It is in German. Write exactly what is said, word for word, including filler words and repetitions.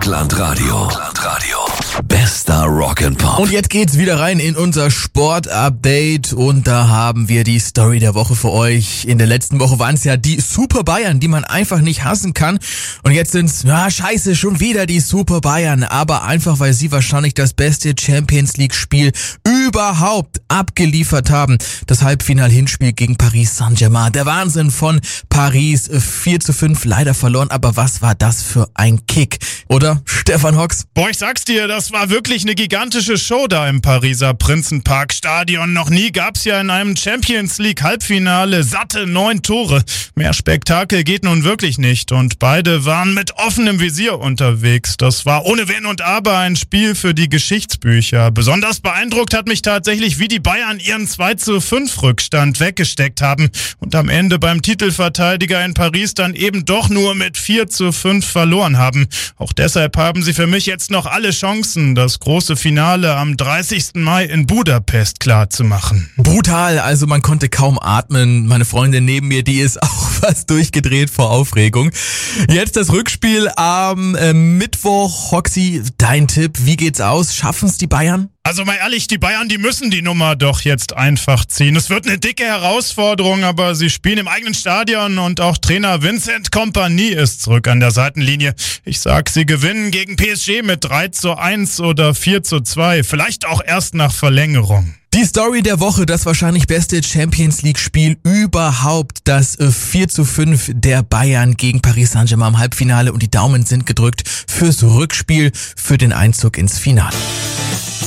Rockland Radio. Radio. Bester Rock'n'Pop. Und jetzt geht's wieder rein in unser Sport-Update und da haben wir die Story der Woche für euch. In der letzten Woche waren es ja die Super Bayern, die man einfach nicht hassen kann. Und jetzt sind's, na scheiße, schon wieder die Super Bayern. Aber einfach, weil sie wahrscheinlich das beste Champions-League-Spiel überhaupt abgeliefert haben. Das Halbfinal-Hinspiel gegen Paris Saint-Germain. Der Wahnsinn von Paris. vier zu fünf leider verloren. Aber was war das für ein Kick? Oder, Stefan Hocks? Boah, ich sag's dir, das war wirklich eine gigantische Show da im Pariser Prinzenpark-Stadion. Noch nie gab's ja in einem Champions-League-Halbfinale satte neun Tore. Mehr Spektakel geht nun wirklich nicht. Und beide waren mit offenem Visier unterwegs. Das war ohne Wenn und Aber ein Spiel für die Geschichtsbücher. Besonders beeindruckt hat mich tatsächlich, wie die Bayern ihren zwei zu fünf Rückstand weggesteckt haben und am Ende beim Titelverteidiger in Paris dann eben doch nur mit vier zu fünf verloren haben. Auch deshalb haben sie für mich jetzt noch alle Chancen, das große Finale am dreißigsten Mai in Budapest klar zu machen. Brutal, also man konnte kaum atmen. Meine Freundin neben mir, die ist auch fast durchgedreht vor Aufregung. Jetzt das Rückspiel am äh, Mittwoch. Hoxi, dein Tipp, wie geht's aus? Schaffen's die Bayern? Also mal ehrlich, die Bayern, die müssen die Nummer doch jetzt einfach ziehen. Es wird eine dicke Herausforderung, aber sie spielen im eigenen Stadion und auch Trainer Vincent Kompany ist zurück an der Seitenlinie. Ich sag, sie gewinnen gegen P S G mit drei zu eins oder vier zu zwei, vielleicht auch erst nach Verlängerung. Die Story der Woche, das wahrscheinlich beste Champions-League-Spiel überhaupt, das vier zu fünf der Bayern gegen Paris Saint-Germain im Halbfinale und die Daumen sind gedrückt fürs Rückspiel, für den Einzug ins Finale.